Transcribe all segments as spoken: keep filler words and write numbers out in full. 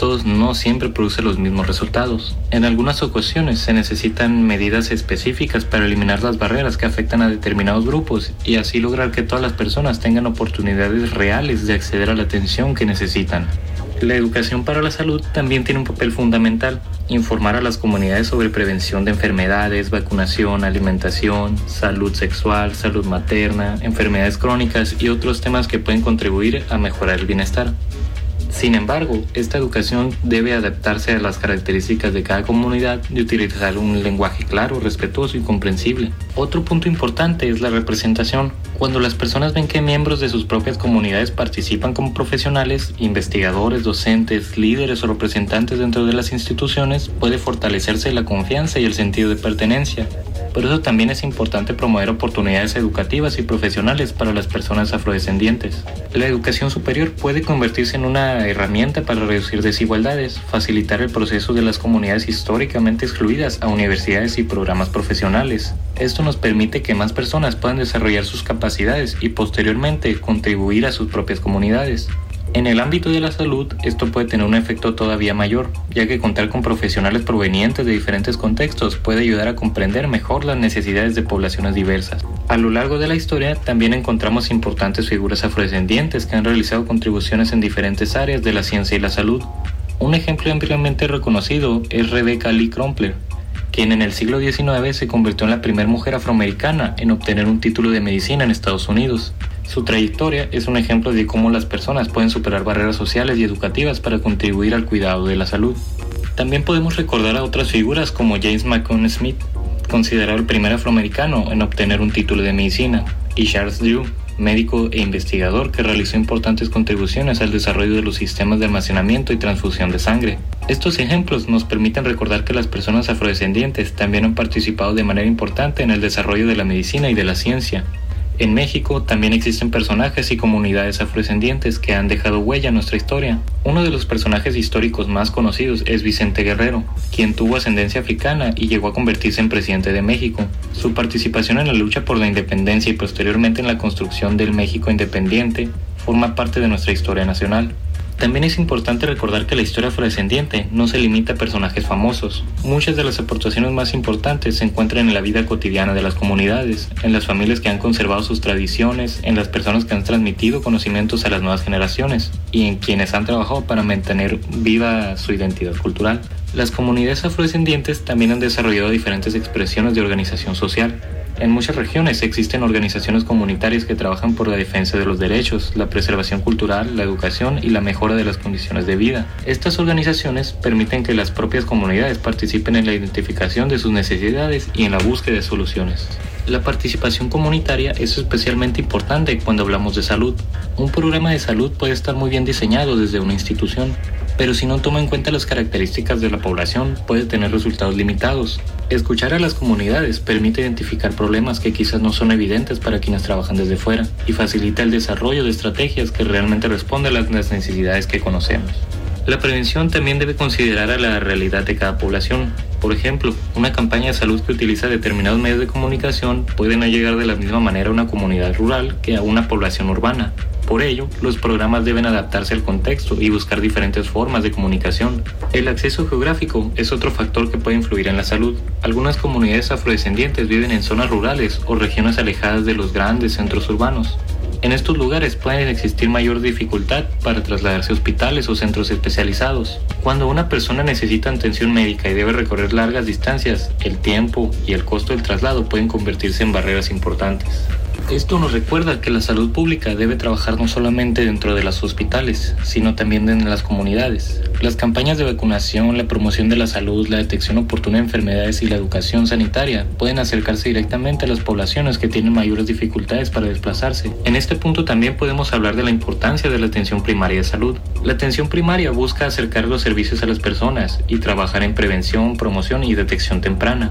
métodos no siempre producen los mismos resultados. En algunas ocasiones se necesitan medidas específicas para eliminar las barreras que afectan a determinados grupos y así lograr que todas las personas tengan oportunidades reales de acceder a la atención que necesitan. La educación para la salud también tiene un papel fundamental. Informar a las comunidades sobre prevención de enfermedades, vacunación, alimentación, salud sexual, salud materna, enfermedades crónicas y otros temas que pueden contribuir a mejorar el bienestar. Sin embargo, esta educación debe adaptarse a las características de cada comunidad y utilizar un lenguaje claro, respetuoso y comprensible. Otro punto importante es la representación. Cuando las personas ven que miembros de sus propias comunidades participan como profesionales, investigadores, docentes, líderes o representantes dentro de las instituciones, puede fortalecerse la confianza y el sentido de pertenencia. Por eso también es importante promover oportunidades educativas y profesionales para las personas afrodescendientes. La educación superior puede convertirse en una herramienta para reducir desigualdades, facilitar el proceso de las comunidades históricamente excluidas a universidades y programas profesionales. Esto nos permite que más personas puedan desarrollar sus capacidades y posteriormente contribuir a sus propias comunidades. En el ámbito de la salud, esto puede tener un efecto todavía mayor, ya que contar con profesionales provenientes de diferentes contextos puede ayudar a comprender mejor las necesidades de poblaciones diversas. A lo largo de la historia, también encontramos importantes figuras afrodescendientes que han realizado contribuciones en diferentes áreas de la ciencia y la salud. Un ejemplo ampliamente reconocido es Rebecca Lee Crumpler, quien en el siglo diecinueve se convirtió en la primera mujer afroamericana en obtener un título de medicina en Estados Unidos. Su trayectoria es un ejemplo de cómo las personas pueden superar barreras sociales y educativas para contribuir al cuidado de la salud. También podemos recordar a otras figuras como James McCune Smith, considerado el primer afroamericano en obtener un título de medicina, y Charles Drew, médico e investigador que realizó importantes contribuciones al desarrollo de los sistemas de almacenamiento y transfusión de sangre. Estos ejemplos nos permiten recordar que las personas afrodescendientes también han participado de manera importante en el desarrollo de la medicina y de la ciencia. En México también existen personajes y comunidades afrodescendientes que han dejado huella en nuestra historia. Uno de los personajes históricos más conocidos es Vicente Guerrero, quien tuvo ascendencia africana y llegó a convertirse en presidente de México. Su participación en la lucha por la independencia y posteriormente en la construcción del México independiente forma parte de nuestra historia nacional. También es importante recordar que la historia afrodescendiente no se limita a personajes famosos. Muchas de las aportaciones más importantes se encuentran en la vida cotidiana de las comunidades, en las familias que han conservado sus tradiciones, en las personas que han transmitido conocimientos a las nuevas generaciones y en quienes han trabajado para mantener viva su identidad cultural. Las comunidades afrodescendientes también han desarrollado diferentes expresiones de organización social. En muchas regiones existen organizaciones comunitarias que trabajan por la defensa de los derechos, la preservación cultural, la educación y la mejora de las condiciones de vida. Estas organizaciones permiten que las propias comunidades participen en la identificación de sus necesidades y en la búsqueda de soluciones. La participación comunitaria es especialmente importante cuando hablamos de salud. Un programa de salud puede estar muy bien diseñado desde una institución, pero si no toma en cuenta las características de la población, puede tener resultados limitados. Escuchar a las comunidades permite identificar problemas que quizás no son evidentes para quienes trabajan desde fuera y facilita el desarrollo de estrategias que realmente responden a las necesidades que conocemos. La prevención también debe considerar a la realidad de cada población. Por ejemplo, una campaña de salud que utiliza determinados medios de comunicación puede no llegar de la misma manera a una comunidad rural que a una población urbana. Por ello, los programas deben adaptarse al contexto y buscar diferentes formas de comunicación. El acceso geográfico es otro factor que puede influir en la salud. Algunas comunidades afrodescendientes viven en zonas rurales o regiones alejadas de los grandes centros urbanos. En estos lugares puede existir mayor dificultad para trasladarse a hospitales o centros especializados. Cuando una persona necesita atención médica y debe recorrer largas distancias, el tiempo y el costo del traslado pueden convertirse en barreras importantes. Esto nos recuerda que la salud pública debe trabajar no solamente dentro de los hospitales, sino también en las comunidades. Las campañas de vacunación, la promoción de la salud, la detección oportuna de enfermedades y la educación sanitaria pueden acercarse directamente a las poblaciones que tienen mayores dificultades para desplazarse. En este punto también podemos hablar de la importancia de la atención primaria de salud. La atención primaria busca acercar los servicios a las personas y trabajar en prevención, promoción y detección temprana.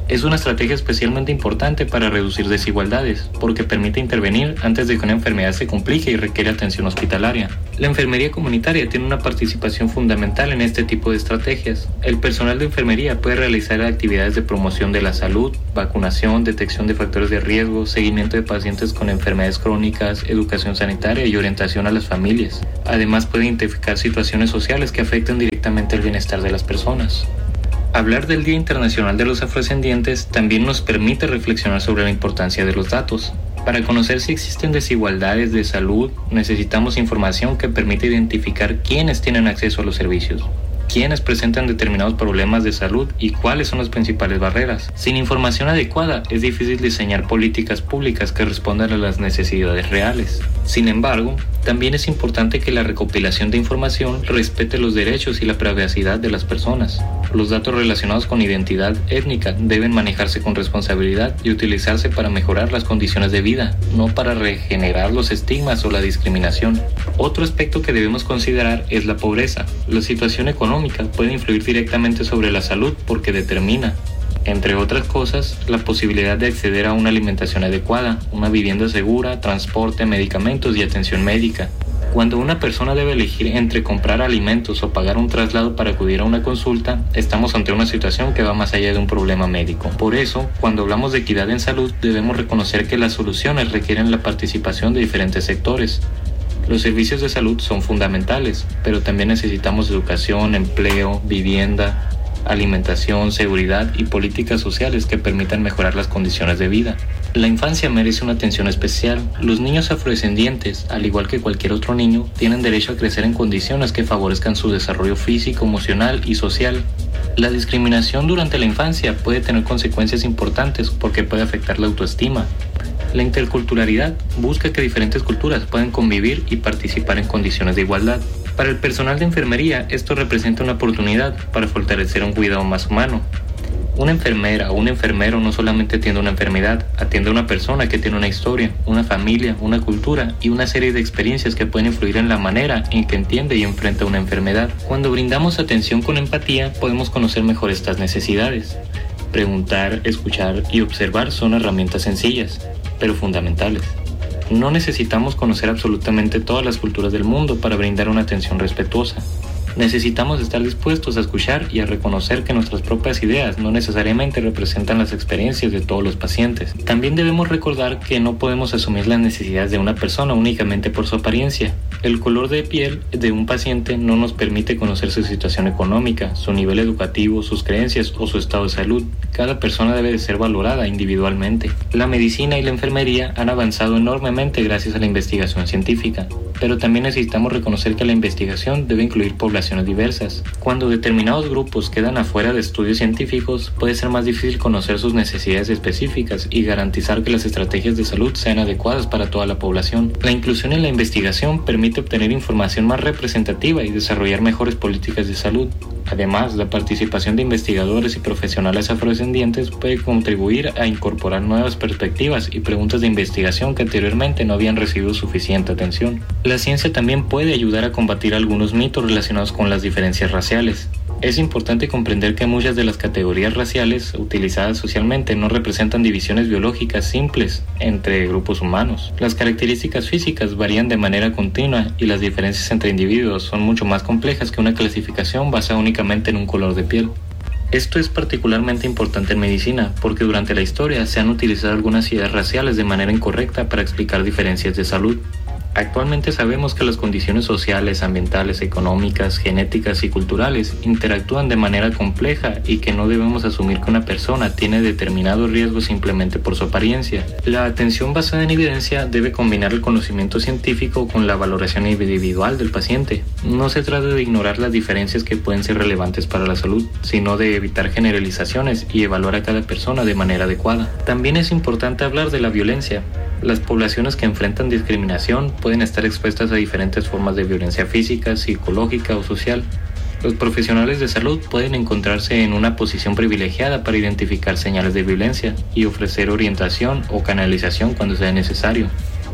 Es una estrategia especialmente importante para reducir desigualdades, porque permite intervenir antes de que una enfermedad se complique y requiere atención hospitalaria. La enfermería comunitaria tiene una participación fundamental en este tipo de estrategias. El personal de enfermería puede realizar actividades de promoción de la salud, vacunación, detección de factores de riesgo, seguimiento de pacientes con enfermedades crónicas, educación sanitaria y orientación a las familias. Además, puede identificar situaciones sociales que afectan directamente el bienestar de las personas. Hablar del Día Internacional de los Afrodescendientes también nos permite reflexionar sobre la importancia de los datos. Para conocer si existen desigualdades de salud, necesitamos información que permita identificar quiénes tienen acceso a los servicios, quiénes presentan determinados problemas de salud y cuáles son las principales barreras. Sin información adecuada, es difícil diseñar políticas públicas que respondan a las necesidades reales. Sin embargo, también es importante que la recopilación de información respete los derechos y la privacidad de las personas. Los datos relacionados con identidad étnica deben manejarse con responsabilidad y utilizarse para mejorar las condiciones de vida, no para regenerar los estigmas o la discriminación. Otro aspecto que debemos considerar es la pobreza. La situación económica puede influir directamente sobre la salud porque determina, entre otras cosas, la posibilidad de acceder a una alimentación adecuada, una vivienda segura, transporte, medicamentos y atención médica. Cuando una persona debe elegir entre comprar alimentos o pagar un traslado para acudir a una consulta, estamos ante una situación que va más allá de un problema médico. Por eso, cuando hablamos de equidad en salud, debemos reconocer que las soluciones requieren la participación de diferentes sectores. Los servicios de salud son fundamentales, pero también necesitamos educación, empleo, vivienda, alimentación, seguridad y políticas sociales que permitan mejorar las condiciones de vida. La infancia merece una atención especial. Los niños afrodescendientes, al igual que cualquier otro niño, tienen derecho a crecer en condiciones que favorezcan su desarrollo físico, emocional y social. La discriminación durante la infancia puede tener consecuencias importantes porque puede afectar la autoestima. La interculturalidad busca que diferentes culturas puedan convivir y participar en condiciones de igualdad. Para el personal de enfermería, esto representa una oportunidad para fortalecer un cuidado más humano. Una enfermera o un enfermero no solamente atiende una enfermedad, atiende a una persona que tiene una historia, una familia, una cultura y una serie de experiencias que pueden influir en la manera en que entiende y enfrenta una enfermedad. Cuando brindamos atención con empatía, podemos conocer mejor estas necesidades. Preguntar, escuchar y observar son herramientas sencillas, pero fundamentales. No necesitamos conocer absolutamente todas las culturas del mundo para brindar una atención respetuosa. Necesitamos estar dispuestos a escuchar y a reconocer que nuestras propias ideas no necesariamente representan las experiencias de todos los pacientes. También debemos recordar que no podemos asumir las necesidades de una persona únicamente por su apariencia. El color de piel de un paciente no nos permite conocer su situación económica, su nivel educativo, sus creencias o su estado de salud. Cada persona debe de ser valorada individualmente. La medicina y la enfermería han avanzado enormemente gracias a la investigación científica, pero también necesitamos reconocer que la investigación debe incluir poblaciones diversas. Cuando determinados grupos quedan afuera de estudios científicos, puede ser más difícil conocer sus necesidades específicas y garantizar que las estrategias de salud sean adecuadas para toda la población. La inclusión en la investigación permite obtener información más representativa y desarrollar mejores políticas de salud. Además, la participación de investigadores y profesionales afrodescendientes puede contribuir a incorporar nuevas perspectivas y preguntas de investigación que anteriormente no habían recibido suficiente atención. La ciencia también puede ayudar a combatir algunos mitos relacionados con las diferencias raciales. Es importante comprender que muchas de las categorías raciales utilizadas socialmente no representan divisiones biológicas simples entre grupos humanos. Las características físicas varían de manera continua y las diferencias entre individuos son mucho más complejas que una clasificación basada únicamente en un color de piel. Esto es particularmente importante en medicina porque durante la historia se han utilizado algunas ideas raciales de manera incorrecta para explicar diferencias de salud. Actualmente sabemos que las condiciones sociales, ambientales, económicas, genéticas y culturales interactúan de manera compleja y que no debemos asumir que una persona tiene determinados riesgos simplemente por su apariencia. La atención basada en evidencia debe combinar el conocimiento científico con la valoración individual del paciente. No se trata de ignorar las diferencias que pueden ser relevantes para la salud, sino de evitar generalizaciones y evaluar a cada persona de manera adecuada. También es importante hablar de la violencia. Las poblaciones que enfrentan discriminación pueden estar expuestas a diferentes formas de violencia física, psicológica o social. Los profesionales de salud pueden encontrarse en una posición privilegiada para identificar señales de violencia y ofrecer orientación o canalización cuando sea necesario.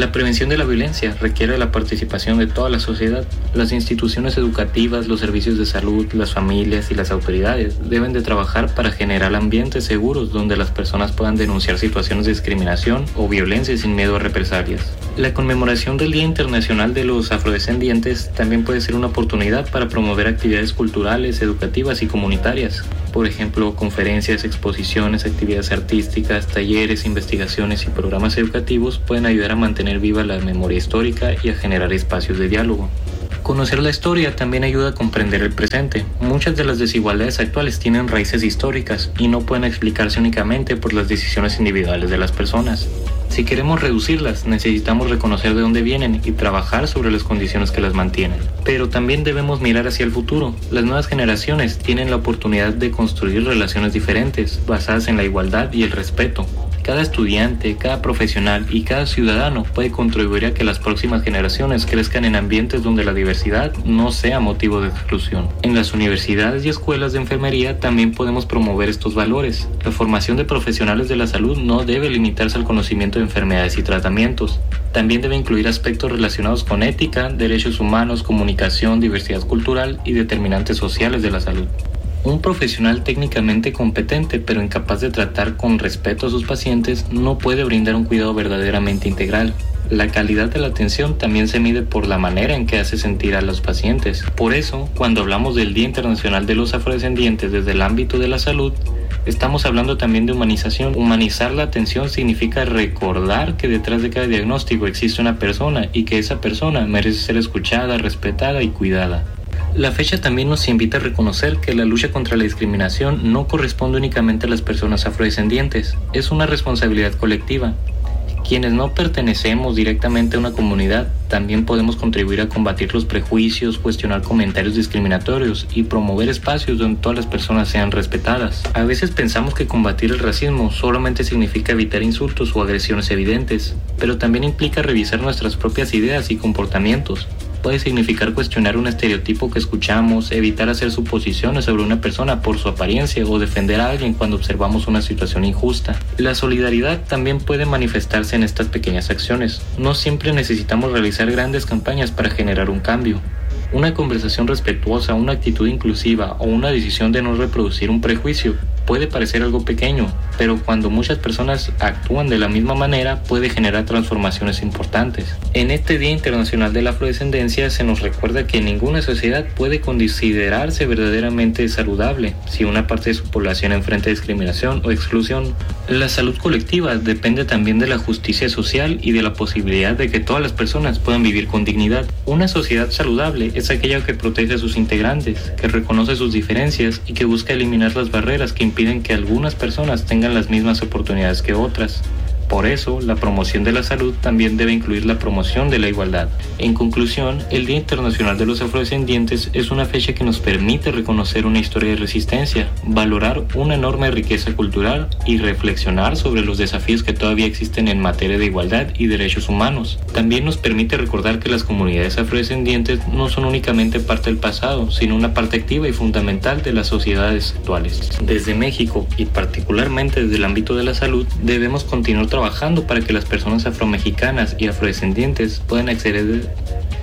La prevención de la violencia requiere la participación de toda la sociedad. Las instituciones educativas, los servicios de salud, las familias y las autoridades deben de trabajar para generar ambientes seguros donde las personas puedan denunciar situaciones de discriminación o violencia sin miedo a represalias. La conmemoración del Día Internacional de los Afrodescendientes también puede ser una oportunidad para promover actividades culturales, educativas y comunitarias. Por ejemplo, conferencias, exposiciones, actividades artísticas, talleres, investigaciones y programas educativos pueden ayudar a mantener viva la memoria histórica y a generar espacios de diálogo. Conocer la historia también ayuda a comprender el presente. Muchas de las desigualdades actuales tienen raíces históricas y no pueden explicarse únicamente por las decisiones individuales de las personas. Si queremos reducirlas, necesitamos reconocer de dónde vienen y trabajar sobre las condiciones que las mantienen. Pero también debemos mirar hacia el futuro. Las nuevas generaciones tienen la oportunidad de construir relaciones diferentes, basadas en la igualdad y el respeto. Cada estudiante, cada profesional y cada ciudadano puede contribuir a que las próximas generaciones crezcan en ambientes donde la diversidad no sea motivo de exclusión. En las universidades y escuelas de enfermería también podemos promover estos valores. La formación de profesionales de la salud no debe limitarse al conocimiento de enfermedades y tratamientos. También debe incluir aspectos relacionados con ética, derechos humanos, comunicación, diversidad cultural y determinantes sociales de la salud. Un profesional técnicamente competente pero incapaz de tratar con respeto a sus pacientes no puede brindar un cuidado verdaderamente integral. La calidad de la atención también se mide por la manera en que hace sentir a los pacientes. Por eso, cuando hablamos del Día Internacional de los Afrodescendientes desde el ámbito de la salud, estamos hablando también de humanización. Humanizar la atención significa recordar que detrás de cada diagnóstico existe una persona y que esa persona merece ser escuchada, respetada y cuidada. La fecha también nos invita a reconocer que la lucha contra la discriminación no corresponde únicamente a las personas afrodescendientes, es una responsabilidad colectiva. Quienes no pertenecemos directamente a una comunidad también podemos contribuir a combatir los prejuicios, cuestionar comentarios discriminatorios y promover espacios donde todas las personas sean respetadas. A veces pensamos que combatir el racismo solamente significa evitar insultos o agresiones evidentes, pero también implica revisar nuestras propias ideas y comportamientos. Puede significar cuestionar un estereotipo que escuchamos, evitar hacer suposiciones sobre una persona por su apariencia o defender a alguien cuando observamos una situación injusta. La solidaridad también puede manifestarse en estas pequeñas acciones. No siempre necesitamos realizar grandes campañas para generar un cambio. Una conversación respetuosa, una actitud inclusiva o una decisión de no reproducir un prejuicio puede parecer algo pequeño, pero cuando muchas personas actúan de la misma manera puede generar transformaciones importantes. En este Día Internacional de la Afrodescendencia se nos recuerda que ninguna sociedad puede considerarse verdaderamente saludable si una parte de su población enfrenta discriminación o exclusión. La salud colectiva depende también de la justicia social y de la posibilidad de que todas las personas puedan vivir con dignidad. Una sociedad saludable es aquella que protege a sus integrantes, que reconoce sus diferencias y que busca eliminar las barreras que impiden que algunas personas tengan las mismas oportunidades que otras. Por eso, la promoción de la salud también debe incluir la promoción de la igualdad. En conclusión, el Día Internacional de los Afrodescendientes es una fecha que nos permite reconocer una historia de resistencia, valorar una enorme riqueza cultural y reflexionar sobre los desafíos que todavía existen en materia de igualdad y derechos humanos. También nos permite recordar que las comunidades afrodescendientes no son únicamente parte del pasado, sino una parte activa y fundamental de las sociedades actuales. Desde México, y particularmente desde el ámbito de la salud, debemos continuar trabajando trabajando para que las personas afromexicanas y afrodescendientes puedan acceder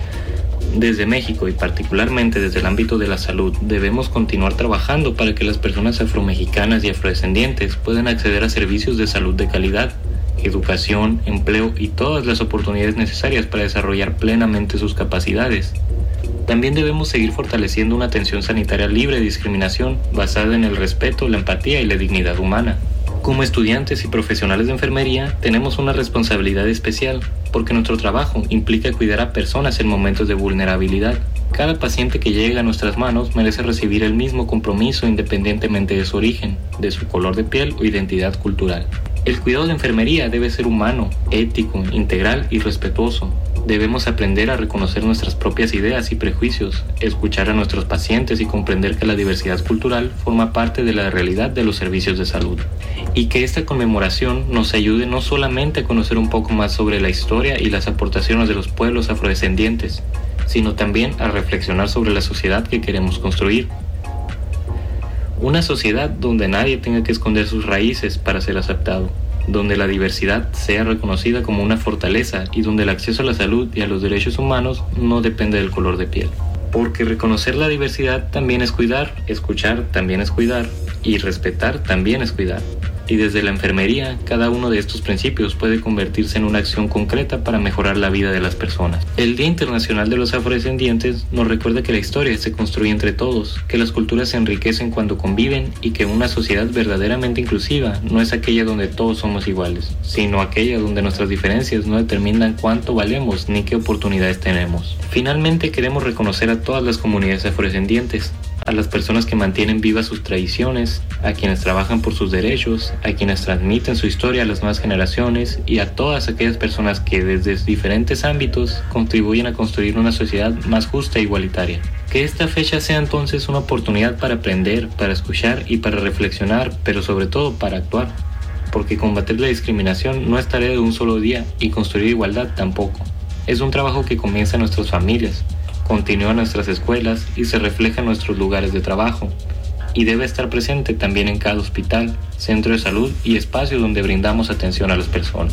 desde México y particularmente desde el ámbito de la salud. Debemos continuar trabajando para que las personas afromexicanas y afrodescendientes puedan acceder a servicios de salud de calidad, educación, empleo y todas las oportunidades necesarias para desarrollar plenamente sus capacidades. También debemos seguir fortaleciendo una atención sanitaria libre de discriminación, basada en el respeto, la empatía y la dignidad humana. Como estudiantes y profesionales de enfermería, tenemos una responsabilidad especial, porque nuestro trabajo implica cuidar a personas en momentos de vulnerabilidad. Cada paciente que llega a nuestras manos merece recibir el mismo compromiso independientemente de su origen, de su color de piel o identidad cultural. El cuidado de enfermería debe ser humano, ético, integral y respetuoso. Debemos aprender a reconocer nuestras propias ideas y prejuicios, escuchar a nuestros pacientes y comprender que la diversidad cultural forma parte de la realidad de los servicios de salud. Y que esta conmemoración nos ayude no solamente a conocer un poco más sobre la historia y las aportaciones de los pueblos afrodescendientes, sino también a reflexionar sobre la sociedad que queremos construir. Una sociedad donde nadie tenga que esconder sus raíces para ser aceptado. donde la diversidad sea reconocida como una fortaleza y donde el acceso a la salud y a los derechos humanos no depende del color de piel. Porque reconocer la diversidad también es cuidar, escuchar también es cuidar y respetar también es cuidar. Y desde la enfermería, cada uno de estos principios puede convertirse en una acción concreta para mejorar la vida de las personas. El Día Internacional de los Afrodescendientes nos recuerda que la historia se construye entre todos, que las culturas se enriquecen cuando conviven y que una sociedad verdaderamente inclusiva no es aquella donde todos somos iguales, sino aquella donde nuestras diferencias no determinan cuánto valemos ni qué oportunidades tenemos. Finalmente, queremos reconocer a todas las comunidades afrodescendientes, a las personas que mantienen vivas sus tradiciones, a quienes trabajan por sus derechos, a quienes transmiten su historia a las nuevas generaciones y a todas aquellas personas que desde diferentes ámbitos contribuyen a construir una sociedad más justa e igualitaria. Que esta fecha sea entonces una oportunidad para aprender, para escuchar y para reflexionar, pero sobre todo para actuar, porque combatir la discriminación no es tarea de un solo día y construir igualdad tampoco. Es un trabajo que comienza en nuestras familias, continúa en nuestras escuelas y se refleja en nuestros lugares de trabajo, y debe estar presente también en cada hospital, centro de salud y espacio donde brindamos atención a las personas.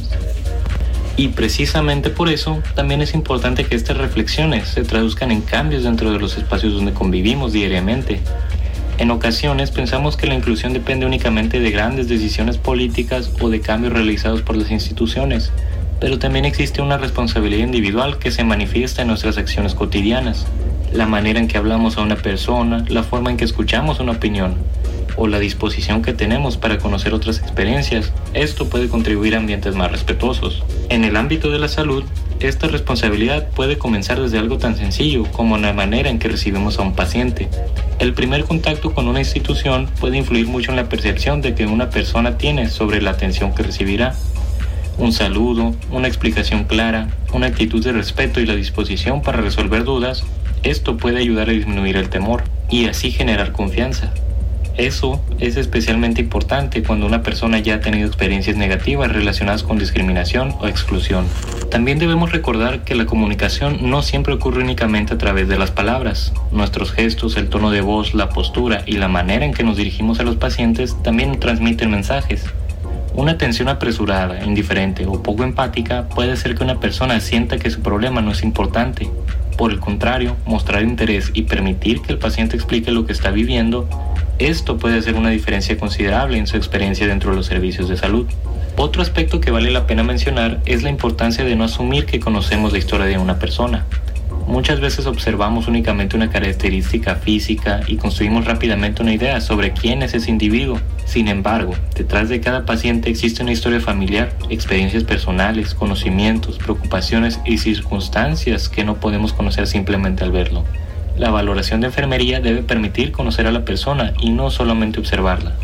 Y precisamente por eso también es importante que estas reflexiones se traduzcan en cambios dentro de los espacios donde convivimos diariamente. En ocasiones pensamos que la inclusión depende únicamente de grandes decisiones políticas o de cambios realizados por las instituciones, pero también existe una responsabilidad individual que se manifiesta en nuestras acciones cotidianas, la manera en que hablamos a una persona, la forma en que escuchamos una opinión, o la disposición que tenemos para conocer otras experiencias. Esto puede contribuir a ambientes más respetuosos. En el ámbito de la salud, esta responsabilidad puede comenzar desde algo tan sencillo como la manera en que recibimos a un paciente. El primer contacto con una institución puede influir mucho en la percepción de que una persona tiene sobre la atención que recibirá. Un saludo, una explicación clara, una actitud de respeto y la disposición para resolver dudas, esto puede ayudar a disminuir el temor y así generar confianza. Eso es especialmente importante cuando una persona ya ha tenido experiencias negativas relacionadas con discriminación o exclusión. También debemos recordar que la comunicación no siempre ocurre únicamente a través de las palabras. Nuestros gestos, el tono de voz, la postura y la manera en que nos dirigimos a los pacientes también transmiten mensajes. Una atención apresurada, indiferente o poco empática puede hacer que una persona sienta que su problema no es importante. Por el contrario, mostrar interés y permitir que el paciente explique lo que está viviendo, esto puede hacer una diferencia considerable en su experiencia dentro de los servicios de salud. Otro aspecto que vale la pena mencionar es la importancia de no asumir que conocemos la historia de una persona. Muchas veces observamos únicamente una característica física y construimos rápidamente una idea sobre quién es ese individuo. Sin embargo, detrás de cada paciente existe una historia familiar, experiencias personales, conocimientos, preocupaciones y circunstancias que no podemos conocer simplemente al verlo. La valoración de enfermería debe permitir conocer a la persona y no solamente observarla.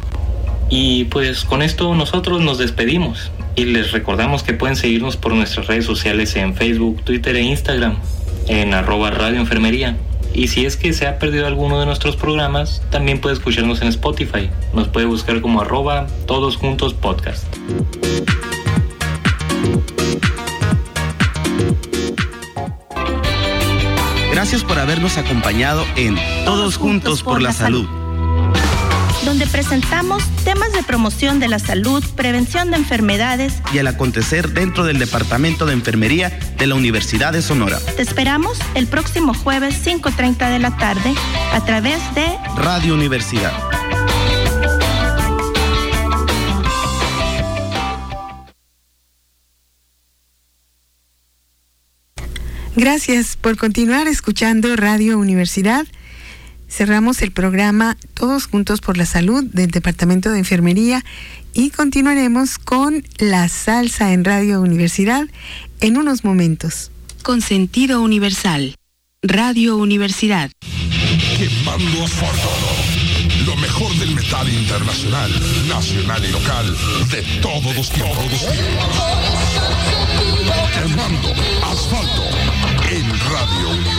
Y pues con esto nosotros nos despedimos y les recordamos que pueden seguirnos por nuestras redes sociales en Facebook, Twitter e Instagram en arroba Radio Enfermería. Y si es que se ha perdido alguno de nuestros programas, también puede escucharnos en Spotify. Nos puede buscar como arroba Todos Juntos Podcast. Gracias por habernos acompañado en Todos Juntos por la Salud, donde presentamos temas de promoción de la salud, prevención de enfermedades y el acontecer dentro del Departamento de Enfermería de la Universidad de Sonora. Te esperamos el próximo jueves cinco treinta de la tarde a través de Radio Universidad. Gracias por continuar escuchando Radio Universidad. Cerramos el programa Todos Juntos por la Salud del Departamento de Enfermería y continuaremos con la salsa en Radio Universidad en unos momentos. Con sentido universal. Radio Universidad. Quemando asfalto. Lo mejor del metal internacional, nacional y local de todos los tiempos. Quemando asfalto en Radio Universidad.